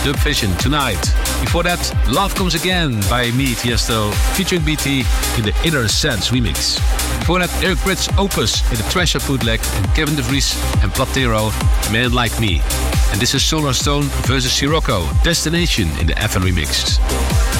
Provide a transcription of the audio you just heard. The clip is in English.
Dub Vision, Tonight. Before that, Love Comes Again by me, Tiesto, featuring BT in the Inner Sense remix. Before that, Eric Prydz Opus in the Treasure bootleg, and Kevin De Vries and Platero, Man Like Me. And this is Solar Stone versus Sirocco, Destination in the FN remix.